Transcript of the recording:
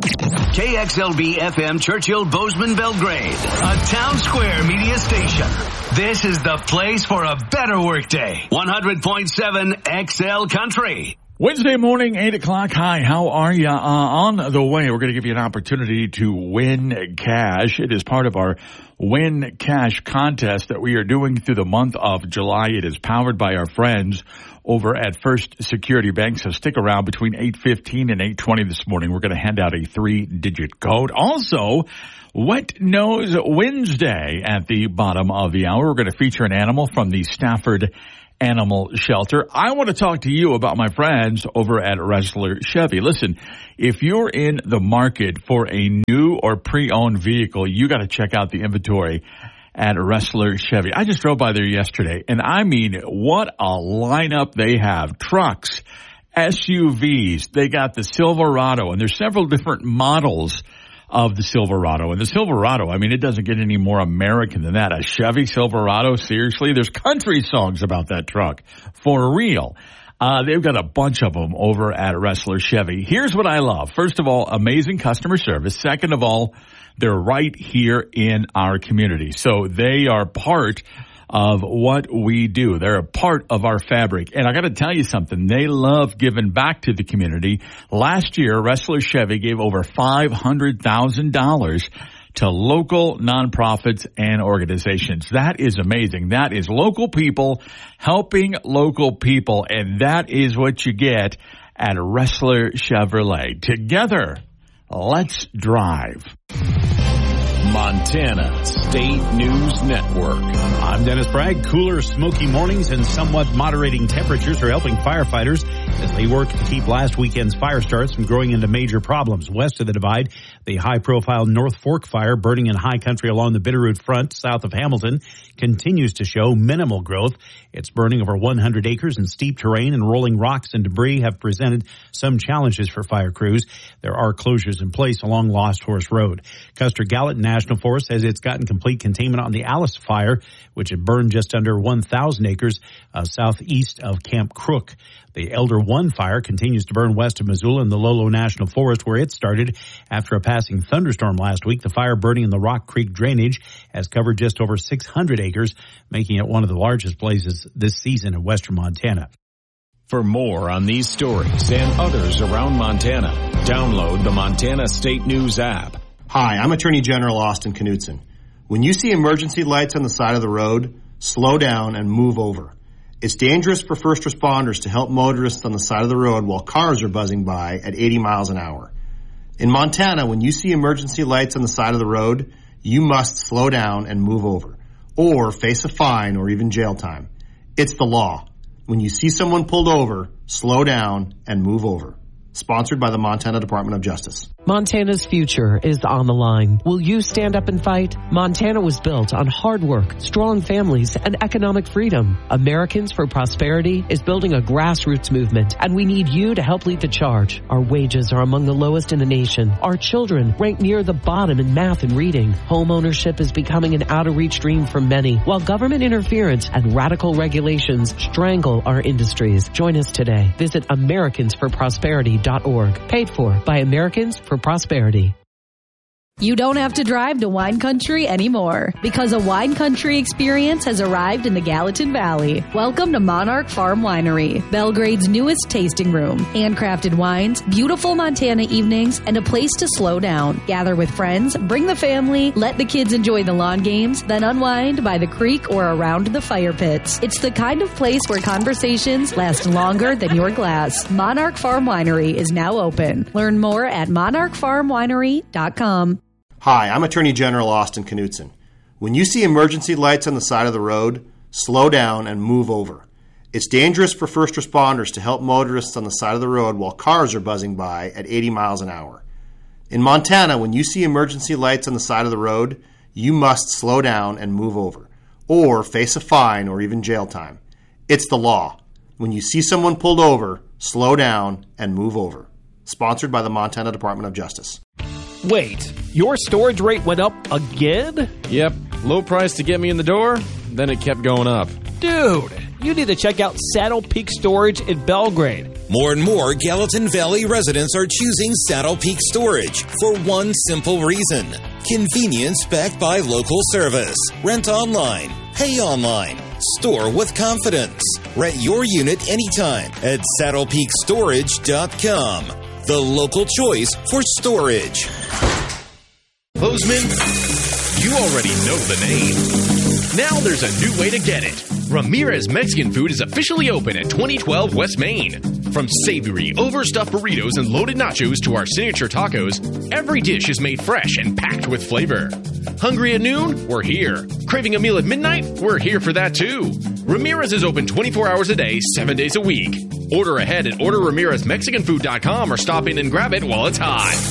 KXLB FM Churchill Bozeman Belgrade, a town square media station. This is the place for a better workday. 100.7 XL Country. Wednesday morning, 8 o'clock. Hi, how are you? On the way, we're going to give you an opportunity to win cash. It is part of our Win Cash contest that we are doing through the month of July. It is powered by our friends over at First Security Bank. So stick around between 8:15 and 8:20 this morning. We're going to hand out a 3-digit code. Also, Wet Nose Wednesday at the bottom of the hour. We're going to feature an animal from the Stafford Animal Shelter. I want to talk to you about my friends over at Ressler Chevy. Listen, if you're in the market for a new or pre-owned vehicle, you got to check out the inventory at Ressler Chevy. I just drove by there yesterday, and I mean, what a lineup they have. Trucks, SUVs, they got the Silverado, and there's several different models of the Silverado. And the Silverado, I mean, it doesn't get any more American than that. A Chevy Silverado, seriously? There's country songs about that truck. For real. They've got a bunch of them over at Ressler Chevy. Here's what I love. First of all, amazing customer service. Second of all, they're right here in our community. So they are part of what we do. They're a part of our fabric. And I got to tell you something. They love giving back to the community. Last year, Ressler Chevy gave over $500,000 to local nonprofits and organizations. That is amazing. That is local people helping local people. And that is what you get at Ressler Chevrolet. Together, let's drive. Montana State News Network. I'm Dennis Bragg. Cooler, smoky mornings and somewhat moderating temperatures are helping firefighters as they work to keep last weekend's fire starts from growing into major problems. West of the Divide, the high-profile North Fork fire burning in high country along the Bitterroot Front south of Hamilton continues to show minimal growth. It's burning over 100 acres, and steep terrain and rolling rocks and debris have presented some challenges for fire crews. There are closures in place along Lost Horse Road. Custer Gallatin National Forest says it's gotten complete containment on the Alice fire, which had burned just under 1,000 acres southeast of Camp Crook. The Elder 1 fire continues to burn west of Missoula in the Lolo National Forest, where it started after a passing thunderstorm last week. The fire burning in the Rock Creek drainage has covered just over 600 acres, making it one of the largest blazes this season in western Montana. For more on these stories and others around Montana, download the Montana State News app. Hi, I'm Attorney General Austin Knudsen. When you see emergency lights on the side of the road, slow down and move over. It's dangerous for first responders to help motorists on the side of the road while cars are buzzing by at 80 miles an hour. In Montana, when you see emergency lights on the side of the road, you must slow down and move over, or face a fine or even jail time. It's the law. When you see someone pulled over, slow down and move over. Sponsored by the Montana Department of Justice. Montana's future is on the line. Will you stand up and fight? Montana was built on hard work, strong families, and economic freedom. Americans for Prosperity is building a grassroots movement, and we need you to help lead the charge. Our wages are among the lowest in the nation. Our children rank near the bottom in math and reading. Home ownership is becoming an out-of-reach dream for many, while government interference and radical regulations strangle our industries. Join us today. Visit AmericansForProsperity.org. Paid for by Americans for Prosperity. You don't have to drive to wine country anymore because a wine country experience has arrived in the Gallatin Valley. Welcome to Monarch Farm Winery, Belgrade's newest tasting room. Handcrafted wines, beautiful Montana evenings, and a place to slow down. Gather with friends, bring the family, let the kids enjoy the lawn games, then unwind by the creek or around the fire pits. It's the kind of place where conversations last longer than your glass. Monarch Farm Winery is now open. Learn more at monarchfarmwinery.com. Hi, I'm Attorney General Austin Knudsen. When you see emergency lights on the side of the road, slow down and move over. It's dangerous for first responders to help motorists on the side of the road while cars are buzzing by at 80 miles an hour. In Montana, when you see emergency lights on the side of the road, you must slow down and move over, or face a fine or even jail time. It's the law. When you see someone pulled over, slow down and move over. Sponsored by the Montana Department of Justice. Wait, your storage rate went up again? Yep, low price to get me in the door, then it kept going up. Dude, you need to check out Saddle Peak Storage in Belgrade. More and more Gallatin Valley residents are choosing Saddle Peak Storage for one simple reason. Convenience backed by local service. Rent online. Pay online. Store with confidence. Rent your unit anytime at saddlepeakstorage.com. The local choice for storage. Bozeman, you already know the name. Now there's a new way to get it. Ramirez Mexican Food is officially open at 2012 West Main. From savory, overstuffed burritos and loaded nachos to our signature tacos, every dish is made fresh and packed with flavor. Hungry at noon? We're here. Craving a meal at midnight? We're here for that too. Ramirez is open 24 hours a day, 7 days a week. Order ahead at orderramirezmexicanfood.com or stop in and grab it while it's hot.